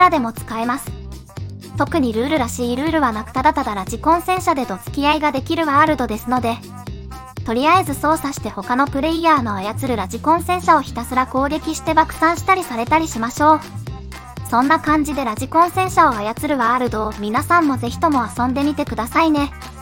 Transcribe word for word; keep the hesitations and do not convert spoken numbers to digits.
らでも使えます。特にルールらしいルールはなく、ただただラジコン戦車でと付き合いができるワールドですので、とりあえず操作して他のプレイヤーの操るラジコン戦車をひたすら攻撃して爆散したりされたりしましょう。そんな感じでラジコン戦車を操るワールドを皆さんもぜひとも遊んでみてくださいね。